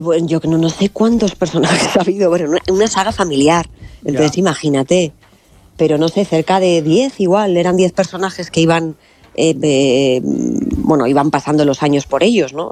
Bueno, yo no sé cuántos personajes ha habido, pero una saga familiar. Entonces, imagínate. Pero no sé, cerca de 10 igual, eran 10 personajes que iban, iban pasando los años por ellos, ¿no?